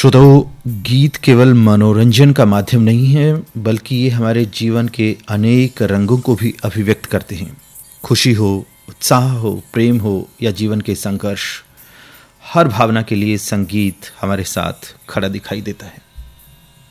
श्रोताओ, गीत केवल मनोरंजन का माध्यम नहीं है, बल्कि ये हमारे जीवन के अनेक रंगों को भी अभिव्यक्त करते हैं। खुशी हो, उत्साह हो, प्रेम हो या जीवन के संघर्ष, हर भावना के लिए संगीत हमारे साथ खड़ा दिखाई देता है।